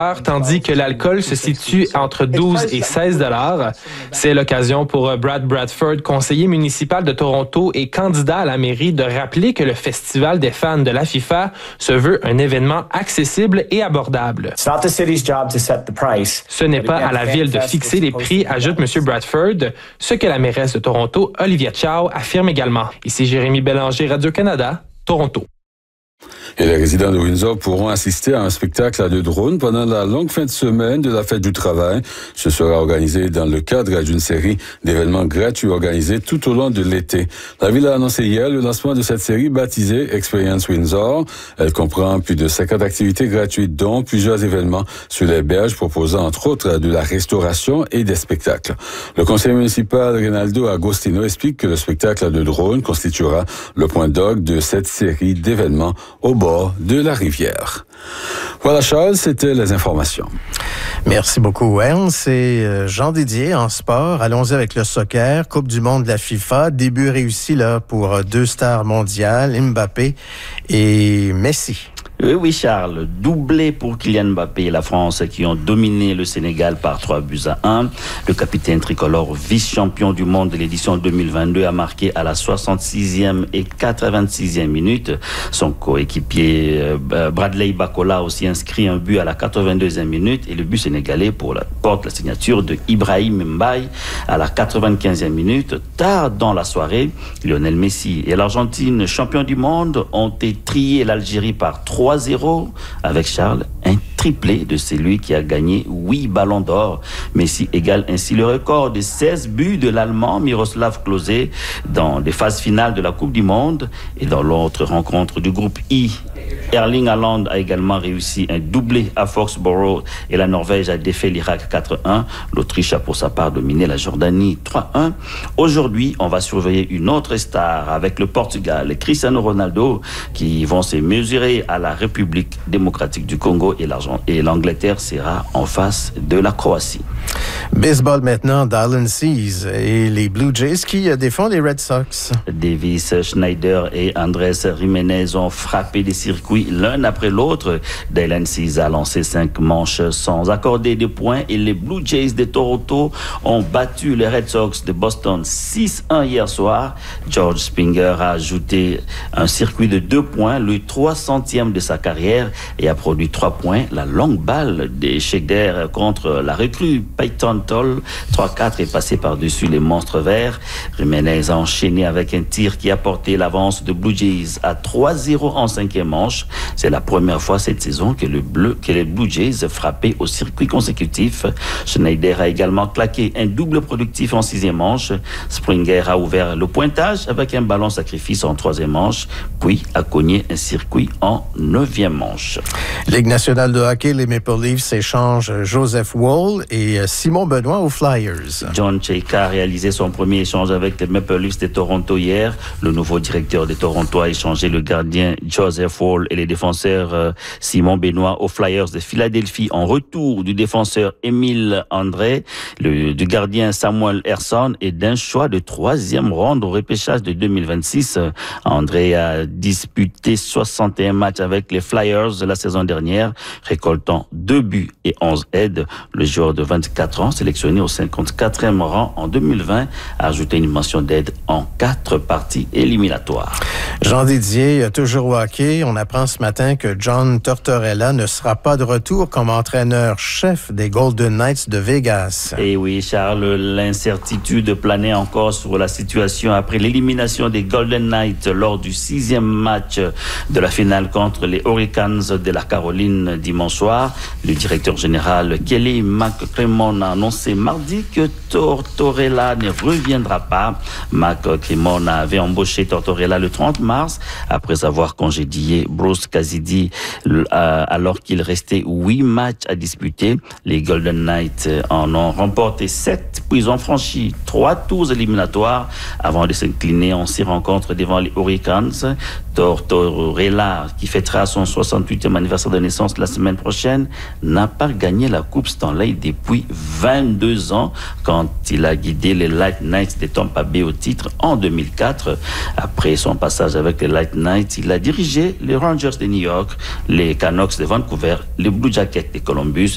tandis que l'alcool se situe entre 12 et 16 $. C'est l'occasion pour Brad Bradford, conseiller municipal de Toronto et candidat à la mairie, de rappeler que le Festival des fans de la FIFA se veut un événement accessible et abordable. Ce n'est pas à la ville de fixer les prix, ajoute M. Bradford, ce que la mairesse de Toronto, Olivia Chow, affirme également. Ici Jérémy Bélanger, Radio-Canada, Toronto. Et les résidents de Windsor pourront assister à un spectacle de drones pendant la longue fin de semaine de la fête du travail. Ce sera organisé dans le cadre d'une série d'événements gratuits organisés tout au long de l'été. La ville a annoncé hier le lancement de cette série baptisée Experience Windsor. Elle comprend plus de 50 activités gratuites, dont plusieurs événements sur les berges proposant entre autres de la restauration et des spectacles. Le conseiller municipal Rinaldo Agostino explique que le spectacle de drones constituera le point d'orgue de cette série d'événements au bord de la rivière. Voilà, Charles, c'était les informations. Merci beaucoup, Ernst. C'est Jean Didier en sport. Allons-y avec le soccer. Coupe du monde de la FIFA. Début réussi là pour deux stars mondiales, Mbappé et Messi. Oui, Charles. Doublé pour Kylian Mbappé et la France qui ont dominé le Sénégal par 3-1. Le capitaine tricolore, vice-champion du monde de l'édition 2022, a marqué à la 66e et 86e minute. Son coéquipier Bradley Bakola a aussi inscrit un but à la 82e minute et le but sénégalais porte la signature de Ibrahim Mbaye à la 95e minute. Tard dans la soirée, Lionel Messi et l'Argentine, champion du monde, ont étrié l'Algérie par 3-0 avec Charles, un triplé de celui qui a gagné 8 ballons d'or. Messi égale ainsi le record des 16 buts de l'Allemand Miroslav Klose dans les phases finales de la Coupe du Monde. Et dans l'autre rencontre du groupe I, Erling Haaland a également réussi un doublé à Foxborough et la Norvège a défait l'Irak 4-1. L'Autriche a pour sa part dominé la Jordanie 3-1. Aujourd'hui, on va surveiller une autre star avec le Portugal, Cristiano Ronaldo, qui vont se mesurer à la République démocratique du Congo et l'Angleterre sera en face de la Croatie. Baseball maintenant, Dylan Cease et les Blue Jays qui défendent les Red Sox. Davis Schneider et Andrés Jiménez ont frappé des circuits l'un après l'autre. Dylan Cease a lancé 5 manches sans accorder de points et les Blue Jays de Toronto ont battu les Red Sox de Boston 6-1 hier soir. George Springer a ajouté un circuit de 2 points, le 300e de sa carrière, et a produit 3 points. La longue balle des Shedder contre la recrue Peyton Toll 3-4 est passée par-dessus les monstres verts. Jiménez a enchaîné avec un tir qui a porté l'avance de Blue Jays à 3-0 en 5e manche. C'est la première fois cette saison que les Blue Jays frappaient au circuit consécutif. Schneider a également claqué un double productif en 6e manche. Springer a ouvert le pointage avec un ballon sacrifice en 3e manche, puis a cogné un circuit en 9e manche. Ligue nationale de hockey, les Maple Leafs échangent Joseph Woll et Simon Benoît aux Flyers. John Chayka a réalisé son premier échange avec les Maple Leafs de Toronto hier. Le nouveau directeur de Toronto a échangé le gardien Joseph Woll et les défenseurs Simon Benoît aux Flyers de Philadelphie en retour du défenseur Émile André, du gardien Samuel Ersson et d'un choix de 3e ronde au repêchage de 2026. André a disputé 61 matchs avec les Flyers la saison dernière, récoltant 2 buts et 11 aides. Le joueur de 24 ans, sélectionné au 54e rang en 2020, a ajouté une mention d'aide en 4 parties éliminatoires. Jean Didier, toujours au hockey, on apprend ce matin que John Tortorella ne sera pas de retour comme entraîneur-chef des Golden Knights de Vegas. Et oui, Charles, l'incertitude planait encore sur la situation après l'élimination des Golden Knights lors du 6e match de la finale contre les Hurricanes de la Caroline dimanche soir. Le directeur général Kelly McCrimmon a annoncé mardi que Tortorella ne reviendra pas. McCrimmon avait embauché Tortorella le 30 mars après avoir congédié Bruce Cassidy alors qu'il restait 8 matchs à disputer. Les Golden Knights en ont remporté 7, puis ont franchi 3 tours éliminatoires avant de s'incliner en 6 rencontres devant les Hurricanes. Tortorella, qui fêtera son 68e anniversaire de naissance la semaine prochaine, n'a pas gagné la Coupe Stanley depuis 22 ans quand il a guidé les Light Knights de Tampa Bay au titre en 2004. Après son passage avec les Light Knights, il a dirigé les Rangers de New York, les Canucks de Vancouver, les Blue Jackets de Columbus